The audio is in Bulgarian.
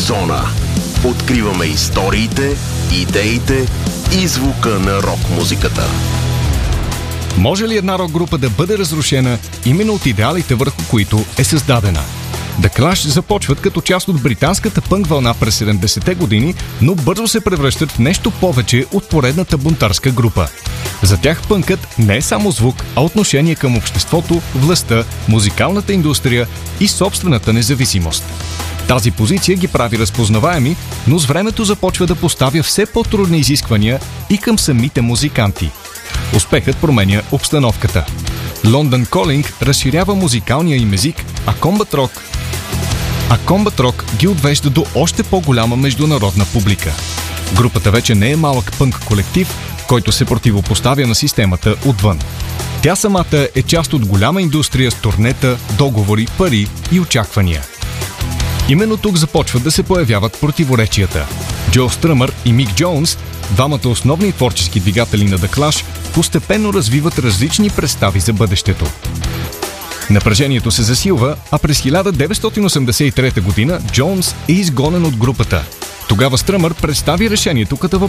зона. Откриваме историите, идеите и звука на рок-музиката. Може ли една рок-група да бъде разрушена именно от идеалите, върху които е създадена? The Clash започват като част от британската пънк вълна през 70-те години, но бързо се превръщат в нещо повече от поредната бунтарска група. За тях пънкът не е само звук, а отношение към обществото, властта, музикалната индустрия и собствената независимост. Тази позиция ги прави разпознаваеми, но с времето започва да поставя все по-трудни изисквания и към самите музиканти. Успехът променя обстановката. London Calling разширява музикалния им език, а Combat Rock ги отвежда до още по-голяма международна публика. Групата вече не е малък пънк колектив, който се противопоставя на системата отвън. Тя самата е част от голяма индустрия с турнета, договори, пари и очаквания. Именно тук започват да се появяват противоречията. Джо Стръмър и Мик Джонс, двамата основни творчески двигатели на The Clash, постепенно развиват различни представи за бъдещето. Напрежението се засилва, а през 1983 година Джонс е изгонен от групата. Тогава Стръмър представи решението като